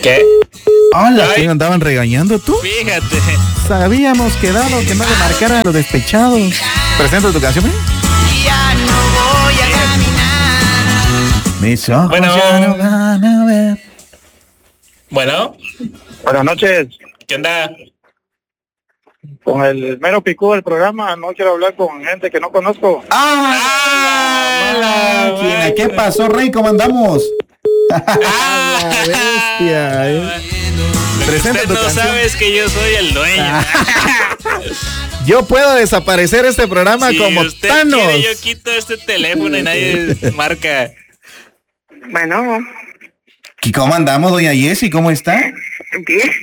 ¿Qué? Hola, ¿quién andaban regañando tú? Fíjate. Habíamos quedado que no le marcara a los despechados. Presenta tu canción, ¿eh? Ya no voy a caminar. Mis ojos Bueno. ya no van a ver. Bueno, Buenas noches. ¿qué onda? Con el mero picú del programa, no quiero hablar con gente que no conozco. ¡Ah! ¿Quién? ¿Qué pasó, Rey? ¿Cómo andamos? La bestia, Presenta Usted tu no canción. sabes que yo soy el dueño. Yo puedo desaparecer este programa Si como usted Thanos. quiere, yo quito este teléfono y nadie marca. Bueno, ¿Y cómo andamos, doña Jessie? ¿Cómo está? bien.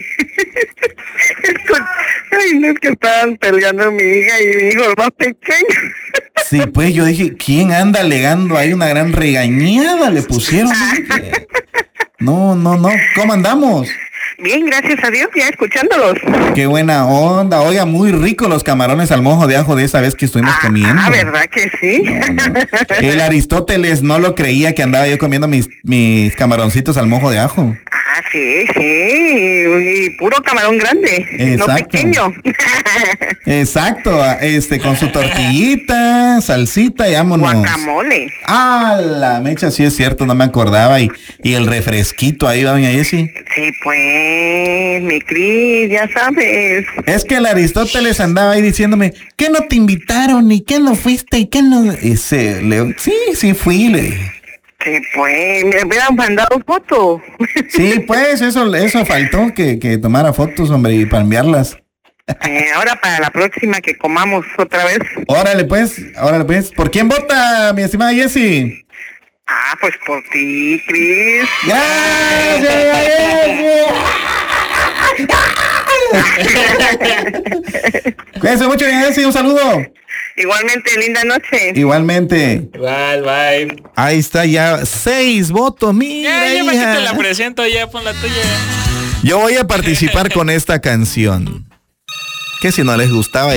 Ay, no es que estaban peleando mi hija y mi hijo el más pequeño. Sí, pues yo dije, ¿quién anda alegando? Hay una gran regañada, le pusieron. No. ¿Cómo andamos? Bien, gracias a Dios, ya escuchándolos. Qué buena onda. Oiga, muy rico los camarones al mojo de ajo de esa vez que estuvimos comiendo. Ah, ¿verdad que sí? No. El Aristóteles no lo creía que andaba yo comiendo mis camaroncitos al mojo de ajo. Ah, sí. Y puro camarón grande, no Exacto. pequeño. Exacto, con su tortillita, salsita y vámonos. Guacamole. Ah, la mecha, sí es cierto, no me acordaba. Y el refresquito ahí, doña Jessie. Sí, pues, mi Cris, ya sabes. Es que el Aristóteles andaba ahí diciéndome, ¿qué no te invitaron? ¿Y qué no fuiste? ¿Y qué no? Ese, Leo, sí fui, le dije. Sí, pues, me hubieran mandado fotos. Sí, pues, eso faltó, que tomara fotos, hombre, y para enviarlas. Ahora para la próxima que comamos otra vez. Órale, pues. ¿Por quién vota, mi estimada Jessie? Ah, pues por ti, Cris. Cuídense mucho, Jessie, un saludo. Igualmente, linda noche. Igualmente. Bye. Ahí está ya 6 votos, mira, Ya, ¿para qué hija. te la presento? Ya, pon la tuya. Yo voy a participar con esta canción. Que si no les gustaba,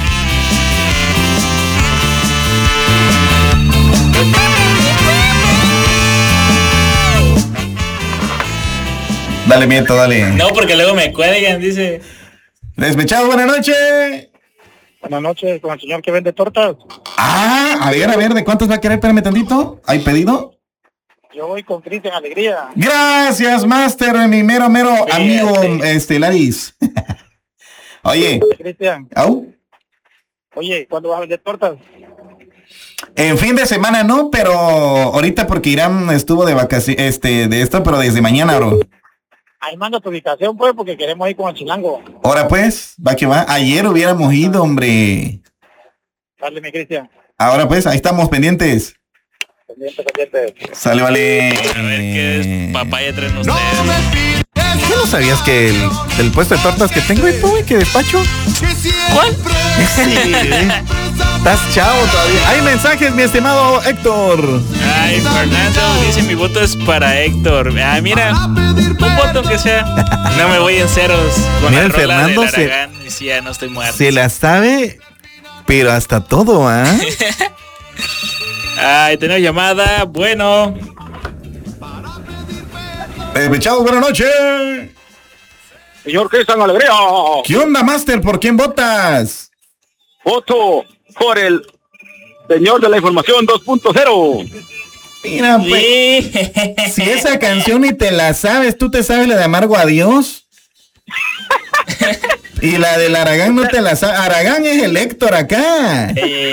Dale, Mieto, dale. No, porque luego me cuelgan, dice. Despechado, buenas noches. Buenas noches, con el señor que vende tortas. A ver, ¿de cuántos va a querer? Espérame tantito. ¿Hay pedido? Yo voy con Cristian Alegría. Gracias, Master, mi mero amigo, Laris. Oye. Cristian. ¿Au? Oye, ¿cuándo vas a vender tortas? En fin de semana no, pero ahorita porque Irán estuvo de vacaciones, de esto, pero desde mañana, bro. Ahí manda tu ubicación, pues, porque queremos ir con el chilango. Ahora pues, va que va. Ayer hubiéramos ido, hombre. Dale, mi Cristian. Ahora pues, ahí estamos pendientes. Pendiente. Sale, vale. A ver qué es papaya traen ustedes. ¿Qué no sabías que el puesto de tortas que tengo y tú, que despacho? ¿Cuál? Estás chavo todavía. Hay mensajes, mi estimado Héctor. Ay, Fernando dice mi voto es para Héctor. Ah, mira, un voto que sea. No me voy en ceros con Mira, la el rola Fernando del Aragán y si ya no estoy muerto. Se la sabe, pero hasta todo, ¿ah? Ay, tenemos llamada. Bueno. Chavos, buenas noches. Señor Cristian Alegría. ¿Qué onda, Master? ¿Por quién votas? Voto por el señor de la información 2.0. Mira, pues, si esa canción ni te la sabes, ¿tú te sabes la de Amargo Adiós? Y la del Aragán no te la sabes. Aragán es el Héctor acá.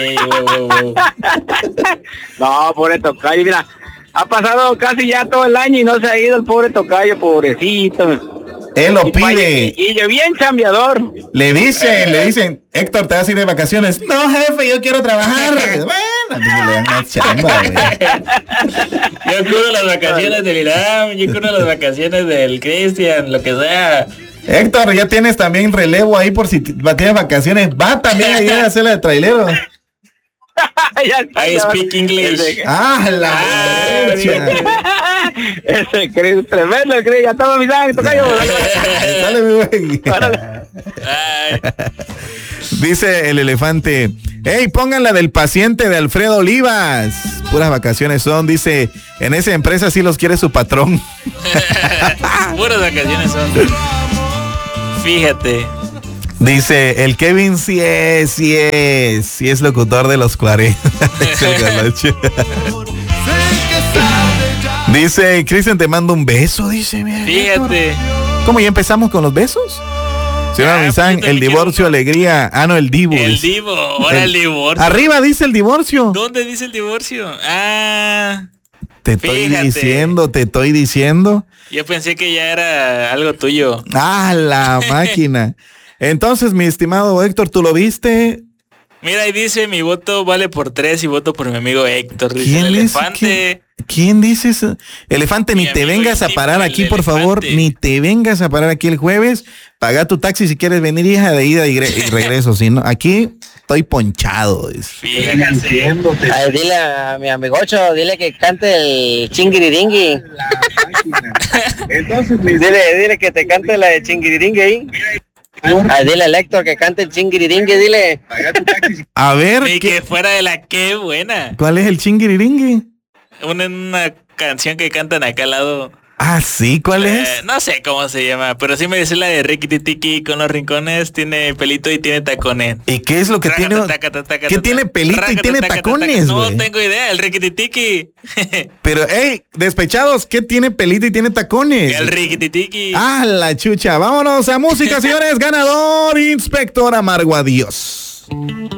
No, pobre tocayo, mira. Ha pasado casi ya todo el año y no se ha ido el pobre tocayo, pobrecito. Él lo pide. Y yo bien chambeador. Le dicen, Héctor, ¿te vas a ir de vacaciones? No, jefe, yo quiero trabajar. Bueno, le dan una chamba, güey. Yo cubro las vacaciones del Irán, yo cubro las vacaciones del Cristian, lo que sea. Héctor, ya tienes también relevo ahí por si tienes vacaciones. Va también ahí a hacer la de trailero. I speak English. La ese Chris, tremendo Chris, ya estamos avisando, tocayo. Dale, mi güey. Dice el elefante, hey, pongan la del paciente de Alfredo Olivas. Puras vacaciones son, dice, en esa empresa sí los quiere su patrón. puras vacaciones son. Fíjate. Dice, el Kevin sí es locutor de los 40. Dice el Galoche. Dice, Cristian, te mando un beso, dice. Mira, Fíjate. ¿Cómo ya empezamos con los besos? Señora Mizán, el divorcio, alegría. Ah, no, el divo. El divo, ahora el divorcio. Arriba dice el divorcio. ¿Dónde dice el divorcio? Ah. Te estoy diciendo. Yo pensé que ya era algo tuyo. Ah, la máquina. Entonces, mi estimado Héctor, ¿tú lo viste? Mira, ahí dice, mi voto vale por 3 y voto por mi amigo Héctor. Dice ¿Quién el es? elefante. ¿Quién dice eso? Elefante, ni te vengas a parar aquí, por favor. Ni te vengas a parar aquí el jueves. Paga tu taxi si quieres venir, hija, de ida y regreso. Si no, aquí estoy ponchado. Fíjate. Dile a mi amigocho, dile que cante el chingiriringui. Entonces, Dile que te cante la de chingiriringui. Dile al Héctor que cante el chingiriringui, dile. A ver. Ni que fuera de la qué buena. ¿Cuál es el chingiriringui? Una canción que cantan acá al lado. Ah, sí, ¿cuál es? No sé cómo se llama, pero sí me dice la de Ricky con los rincones, tiene pelito y tiene tacones. ¿Y qué es lo que tiene? ¿Qué tiene pelito y tiene tacones, güey? No tengo idea, el Ricky. Pero, hey, despechados, ¿qué tiene pelito y tiene tacones? El Ricky. Ah, la chucha. Vámonos a música, señores. Ganador, Inspector Amargo. Adiós.